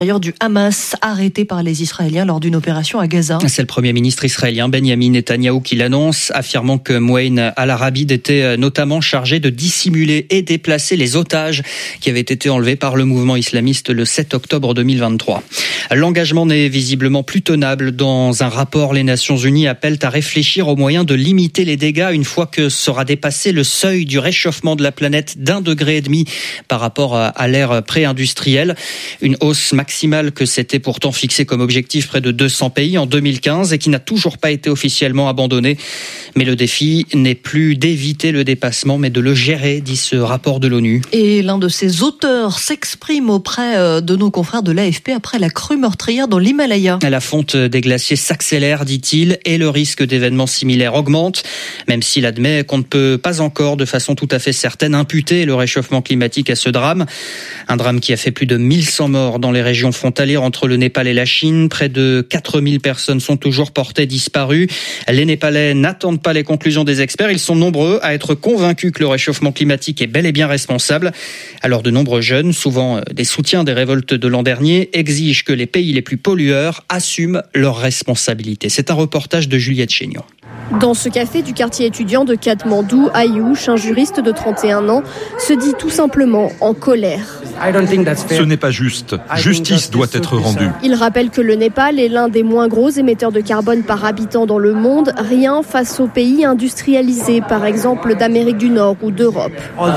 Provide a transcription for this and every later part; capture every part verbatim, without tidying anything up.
du Hamas arrêté par les Israéliens lors d'une opération à Gaza. C'est le Premier ministre israélien Benjamin Netanyahou qui l'annonce, affirmant que Mouaïn al-Arabid était notamment chargé de dissimuler et déplacer les otages qui avaient été enlevés par le mouvement islamiste le sept octobre deux mille vingt-trois. L'engagement n'est visiblement plus tenable. Dans un rapport, les Nations Unies appellent à réfléchir aux moyens de limiter les dégâts une fois que sera dépassé le seuil du réchauffement de la planète d'un degré et demi par rapport à l'ère pré-industrielle. Une hausse maximale maximale que s'était pourtant fixé comme objectif près de deux cents pays en deux mille quinze et qui n'a toujours pas été officiellement abandonné. Mais le défi n'est plus d'éviter le dépassement, mais de le gérer, dit ce rapport de l'ONU. Et l'un de ses auteurs s'exprime auprès de nos confrères de l'A F P après la crue meurtrière dans l'Himalaya. La fonte des glaciers s'accélère, dit-il, et le risque d'événements similaires augmente, même s'il admet qu'on ne peut pas encore, de façon tout à fait certaine, imputer le réchauffement climatique à ce drame. Un drame qui a fait plus de mille cent morts dans les régions frontalières entre le Népal et la Chine. Près de quatre mille personnes sont toujours portées disparues. Les Népalais n'attendent pas les conclusions des experts. Ils sont nombreux à être convaincus que le réchauffement climatique est bel et bien responsable. Alors de nombreux jeunes, souvent des soutiens des révoltes de l'an dernier, exigent que les pays les plus pollueurs assument leurs responsabilités. C'est un reportage de Juliette Chénion. Dans ce café du quartier étudiant de Katmandou, Ayouch, un juriste de trente et un ans, se dit tout simplement en colère. Ce n'est pas juste. Justice doit être rendue. Il rappelle que le Népal est l'un des moins gros émetteurs de carbone par habitant dans le monde, rien face aux pays industrialisés, par exemple d'Amérique du Nord ou d'Europe.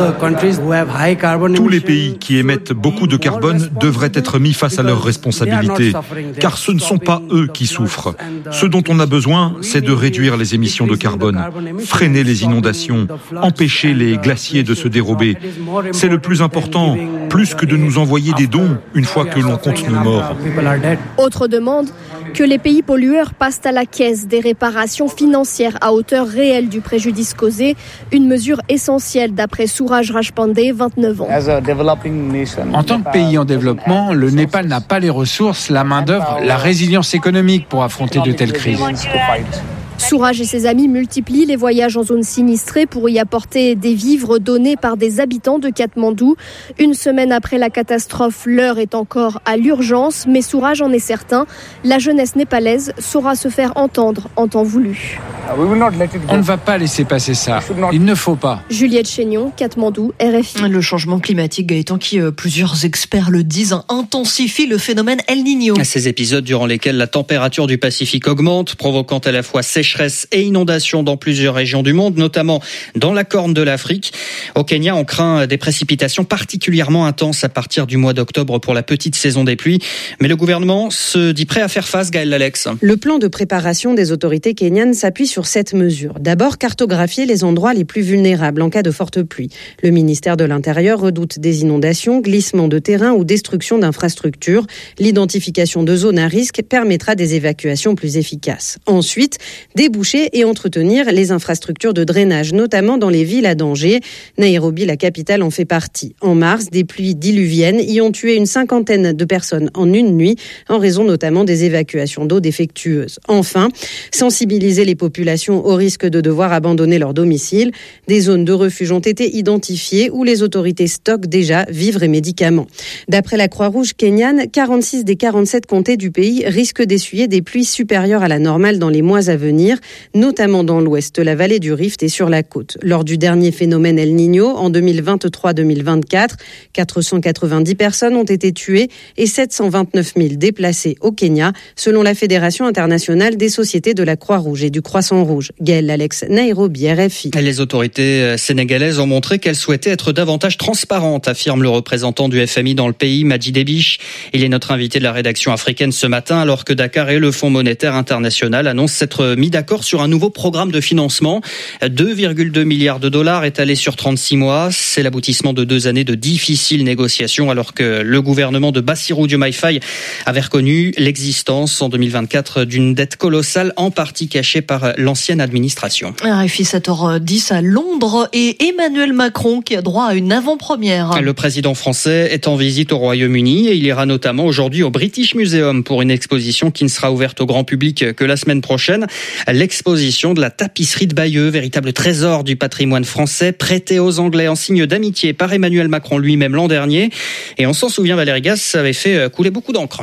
Tous les pays qui émettent beaucoup de carbone devraient être mis face à leurs responsabilités, car ce ne sont pas eux qui souffrent. Ce dont on a besoin, c'est de réduire les émissions de carbone, freiner les inondations, empêcher les glaciers de se dérober. C'est le plus important, plus que de nous envoyer des dons une fois que l'on compte nos morts. Autre demande, que les pays pollueurs passent à la caisse des réparations financières à hauteur réelle du préjudice causé, une mesure essentielle d'après Suraj Rajpande, vingt-neuf ans. En tant que pays en développement, le Népal n'a pas les ressources, la main-d'œuvre, la résilience économique pour affronter de telles crises. Suraj et ses amis multiplient les voyages en zone sinistrée pour y apporter des vivres donnés par des habitants de Katmandou. Une semaine après la catastrophe, l'heure est encore à l'urgence, mais Suraj en est certain, la jeunesse népalaise saura se faire entendre en temps voulu. On ne va pas laisser passer ça. Il ne faut pas. Juliette Chénion, Katmandou, R F I. Le changement climatique, Gaëtan, qui euh, plusieurs experts le disent, intensifie le phénomène El Niño. Ces épisodes durant lesquels la température du Pacifique augmente, provoquant à la fois sécheresse et inondations dans plusieurs régions du monde, notamment dans la Corne de l'Afrique. Au Kenya, on craint des précipitations particulièrement intenses à partir du mois d'octobre pour la petite saison des pluies. Mais le gouvernement se dit prêt à faire face, Gaël Lalex. Le plan de préparation des autorités kenyanes s'appuie sur cette mesure. D'abord, cartographier les endroits les plus vulnérables en cas de forte pluie. Le ministère de l'Intérieur redoute des inondations, glissements de terrain ou destruction d'infrastructures. L'identification de zones à risque permettra des évacuations plus efficaces. Ensuite, déboucher et entretenir les infrastructures de drainage, notamment dans les villes à danger. Nairobi, la capitale, en fait partie. En mars, des pluies diluviennes y ont tué une cinquantaine de personnes en une nuit, en raison notamment des évacuations d'eau défectueuses. Enfin, sensibiliser les populations au risque de devoir abandonner leur domicile. Des zones de refuge ont été identifiées où les autorités stockent déjà vivres et médicaments. D'après la Croix-Rouge kenyane, quarante-six des quarante-sept comtés du pays risquent d'essuyer des pluies supérieures à la normale dans les mois à venir, notamment dans l'ouest, la vallée du Rift et sur la côte. Lors du dernier phénomène El Niño, en deux mille vingt-trois deux mille vingt-quatre, quatre cent quatre-vingt-dix personnes ont été tuées et sept cent vingt-neuf mille déplacées au Kenya, selon la Fédération internationale des sociétés de la Croix-Rouge et du Croissant-Rouge. Gaël Lalex, Nairobi, R F I. Les autorités sénégalaises ont montré qu'elles souhaitaient être davantage transparentes, affirme le représentant du F M I dans le pays, Madji Debiche. Il est notre invité de la rédaction africaine ce matin, alors que Dakar et le Fonds monétaire international annoncent s'être mis d'accord sur un nouveau programme de financement. deux virgule deux milliards de dollars étalés sur trente-six mois. C'est l'aboutissement de deux années de difficiles négociations, alors que le gouvernement de Bassirou Diomaye Faye avait reconnu l'existence en deux mille vingt-quatre d'une dette colossale, en partie cachée par l'ancienne administration. R F I sept heures dix à Londres et Emmanuel Macron qui a droit à une avant-première. Le président français est en visite au Royaume-Uni et il ira notamment aujourd'hui au British Museum pour une exposition qui ne sera ouverte au grand public que la semaine prochaine. l'exposition de la tapisserie de Bayeux, véritable trésor du patrimoine français, prêté aux Anglais en signe d'amitié par Emmanuel Macron lui-même l'an dernier. Et on s'en souvient, Valérie Gasse avait fait couler beaucoup d'encre.